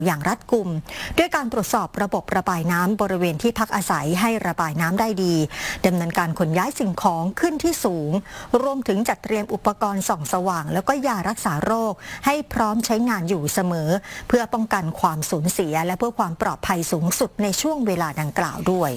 อย่างรัดกุมด้วยการตรวจสอบระบบระบายน้ำบริเวณที่พักอาศัยให้ระบายน้ำได้ดีดำเนินการขนย้ายสิ่งของขึ้นที่สูงรวมถึงจัดเตรียมอุปกรณ์ส่องสว่างแล้วก็ยารักษาโรคให้พร้อมใช้งานอยู่เสมอเพื่อป้องกันความสูญเสียและเพื่อความปลอดภัยสูงสุดในช่วงเวลาดังกล่าวด้วย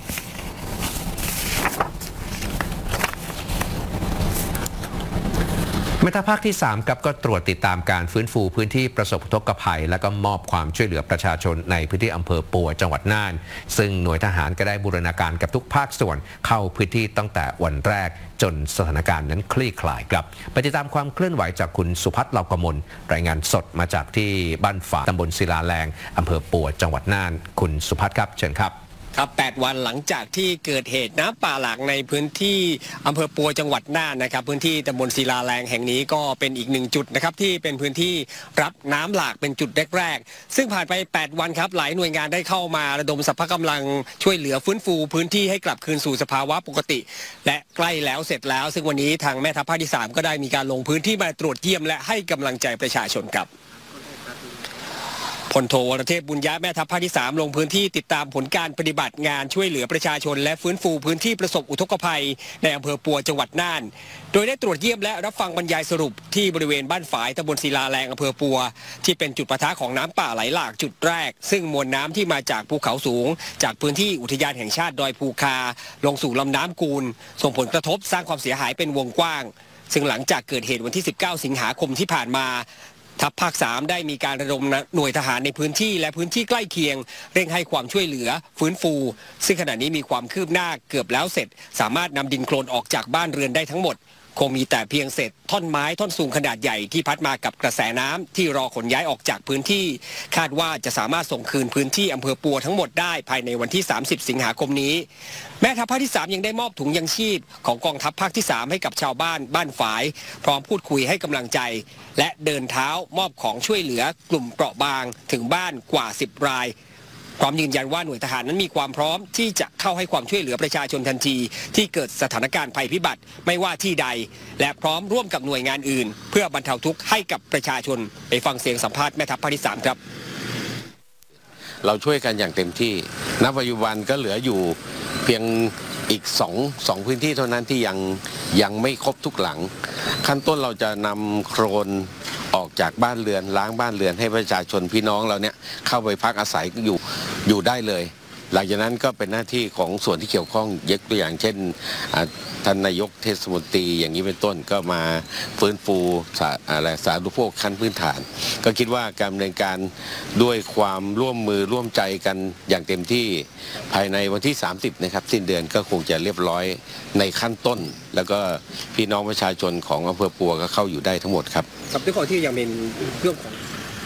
แม่ทัพภาคที่3ครับก็ตรวจติดตามการฟื้นฟูพื้นที่ประสบอุทกภัยและก็มอบความช่วยเหลือประชาชนในพื้นที่อำเภอปัวจังหวัดน่านซึ่งหน่วยทหารก็ได้บูรณาการกับทุกภาคส่วนเข้าพื้นที่ตั้งแต่วันแรกจนสถานการณ์นั้นคลี่คลายครับไปติดตามความเคลื่อนไหวจากคุณสุพัฒน์เหล่ากมลรายงานสดมาจากที่บ้านฝางตำบลศิลาแรงอำเภอปัวจังหวัดน่านคุณสุพัฒน์ครับเชิญครับครับ8 วันหลังจากที่เกิดเหตุน้ำป่าหลากในพื้นที่อำเภอปัวจังหวัดน่านนะครับพื้นที่ตำบลศิลาแรงแห่งนี้ก็เป็นอีก1จุดนะครับที่เป็นพื้นที่รับน้ำหลากเป็นจุดแรกๆซึ่งผ่านไป8 วันครับหลายหน่วยงานได้เข้ามาระดมสรรพกำลังช่วยเหลือฟื้นฟูพื้นที่ให้กลับคืนสู่สภาวะปกติและใกล้แล้วเสร็จแล้วซึ่งวันนี้ทางแม่ทัพภาคที่3ก็ได้มีการลงพื้นที่มาตรวจเยี่ยมและให้กำลังใจประชาชนครับพลโทวรเทพบุญยะแม่ทัพภาคที่3ลงพื้นที่ติดตามผลการปฏิบัติงานช่วยเหลือประชาชนและฟื้นฟูพื้นที่ประสบอุทกภัยในอำเภอปัวจังหวัดน่านโดยได้ตรวจเยี่ยมและรับฟังบรรยายสรุปที่บริเวณบ้านฝายตำบลศิลาแรงอำเภอปัวที่เป็นจุดปะทะของน้ำป่าไหลหลากจุดแรกซึ่งมวลน้ำที่มาจากภูเขาสูงจากพื้นที่อุทยานแห่งชาติดอยภูคาลงสู่ลำน้ำกูลส่งผลกระทบสร้างความเสียหายเป็นวงกว้างซึ่งหลังจากเกิดเหตุวันที่19 สิงหาคมที่ผ่านมาทัพภาค3ได้มีการระดมหน่วยทหารในพื้นที่และพื้นที่ใกล้เคียงเร่งให้ความช่วยเหลือฟื้นฟูซึ่งขณะนี้มีความคืบหน้าเกือบแล้วเสร็จสามารถนำดินโคลนออกจากบ้านเรือนได้ทั้งหมดคงมีแต่เพียงเศษท่อนไม้ท่อนสูงขนาดใหญ่ที่พัดมากับกระแสน้ำที่รอขนย้ายออกจากพื้นที่คาดว่าจะสามารถส่งคืนพื้นที่อำเภอปัวทั้งหมดได้ภายในวันที่30 สิงหาคมนี้แม่ทัพภาคที่3ยังได้มอบถุงยังชีพของกองทัพภาคที่3ให้กับชาวบ้านบ้านฝายพร้อมพูดคุยให้กำลังใจและเดินเท้ามอบของช่วยเหลือกลุ่มเปราะบางถึงบ้านกว่า10 รายพร้อมยืนยันว่าหน่วยทหารนั้นมีความพร้อมที่จะเข้าให้ความช่วยเหลือประชาชนทันทีที่เกิดสถานการณ์ภัยพิบัติไม่ว่าที่ใดและพร้อมร่วมกับหน่วยงานอื่นเพื่อบรรเทาทุกข์ให้กับประชาชนไปฟังเสียงสัมภาษณ์แม่ทัพภาคที่3ครับเราช่วยกันอย่างเต็มที่ณปัจจุบันก็เหลืออยู่เพียงอีกสองพื้นที่เท่านั้นที่ยังไม่ครบทุกหลังขั้นต้นเราจะนำโคลนออกจากบ้านเรือนล้างบ้านเรือนให้ประชาชนพี่น้องเราเนี่ยเข้าไปพักอาศัยอยู่ได้เลยหลังจากนั้นก็เป็นหน้าที่ของส่วนที่เกี่ยวข้องยกตัวอย่างเช่นท่านนายกเทศมนตรีอย่างนี้เป็นต้นก็มาฟื้นฟูสาธารณูปโภคขั้นพื้นฐานก็คิดว่าการดำเนินการด้วยความร่วมมือร่วมใจกันอย่างเต็มที่ภายในวันที่30นะครับสิ้นเดือนก็คงจะเรียบร้อยในขั้นต้นแล้วก็พี่น้องประชาชนของอำเภอปัวก็เข้าอยู่ได้ทั้งหมดครับครับด้วยความที่ยังเป็นเรื่องของ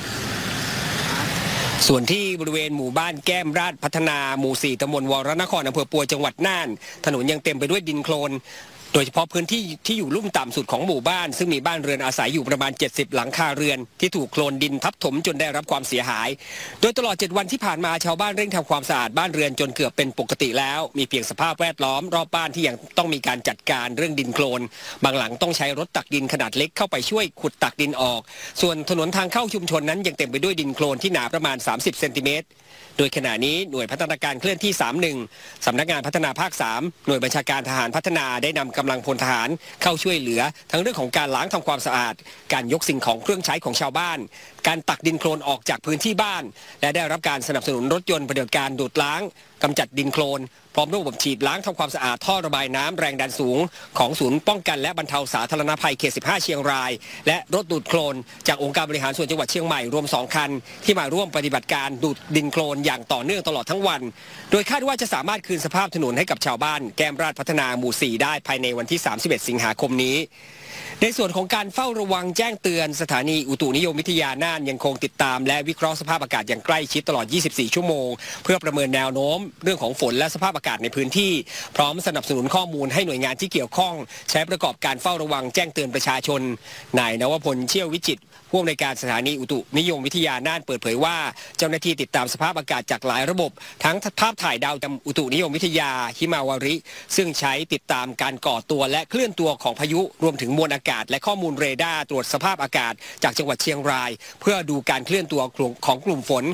ส่วนที่บริเวณหมู่บ้านแก้มราชพัฒนาหมู่4ตำบลวรนครอำเภอปัวจังหวัดน่านถนนยังเต็มไปด้วยดินโคลนโดยเฉพาะพื้นที่ที่อยู่ลุ่มต่ำสุดของหมู่บ้านซึ่งมีบ้านเรือนอาศัยอยู่ประมาณ70 หลังคาเรือนที่ถูกโคลนดินทับถมจนได้รับความเสียหายโดยตลอด7 วันที่ผ่านมาชาวบ้านเร่งทำความสะอาดบ้านเรือนจนเกือบเป็นปกติแล้วมีเพียงสภาพแวดล้อมรอบบ้านที่ยังต้องมีการจัดการเรื่องดินโคลนบางหลังต้องใช้รถตักดินขนาดเล็กเข้าไปช่วยขุดตักดินออกส่วนถนนทางเข้าชุมชนนั้นยังเต็มไปด้วยดินโคลนที่หนาประมาณ30 เซนติเมตรโดยขณะนี้หน่วยพัฒนาการเคลื่อนที่31สำนักงานพัฒนาภาค3หน่วยบัญชาการทหารพัฒนาได้นำกำลังพลทหารเข้าช่วยเหลือทั้งเรื่องของการล้างทำความสะอาดการยกสิ่งของเครื่องใช้ของชาวบ้านการตักดินโคลนออกจากพื้นที่บ้านและได้รับการสนับสนุนรถยนต์ปฏิบัติการดูดล้างกำจัดดินโคลนพร้อมระบบฉีดล้างทำความสะอาดท่อระบายน้ำแรงดันสูงของศูนย์ป้องกันและบรรเทาสาธารณภัยเขต15เชียงรายและรถดูดโคลนจากองค์การบริหารส่วนจังหวัดเชียงใหม่รวม2 คันที่มาร่วมปฏิบัติการดูดดินโคลนอย่างต่อเนื่องตลอดทั้งวันโดยคาดว่าจะสามารถคืนสภาพถนนให้กับชาวบ้านแก้มราชพัฒนาหมู่4ได้ภายในวันที่31 สิงหาคมนี้ในส่วนของการเฝ้าระวังแจ้งเตือนสถานีอุตุนิยมวิทยาน่านยังคงติดตามและวิเคราะห์สภาพอากาศอย่างใกล้ชิดตลอด24 ชั่วโมงเพื่อประเมินแนวโน้มเรื่องของฝนและสภาพอากาศในพื้นที่พร้อมสนับสนุนข้อมูลให้หน่วยงานที่เกี่ยวข้องใช้ประกอบการเฝ้าระวังแจ้งเตือนประชาชนนายนวพลเชี่ยววิจิตรผู้อำนวยการสถานีอุตุนิยมวิทยาน่านเปิดเผยว่าเจ้าหน้าที่ติดตามสภาพอากาศจากหลายระบบทั้งภาพถ่ายดาวอุตุนิยมวิทยาหิมาวาริซึ่งใช้ติดตามการก่อตัวและเคลื่อนตัวของพายุรวมถึงมวลอากาศและข้อมูลเรดาร์ตรวจสภาพอากาศจากจังหวัดเชียงรายเพื่อดูการเคลื่อนตัวของกลุ่มฝน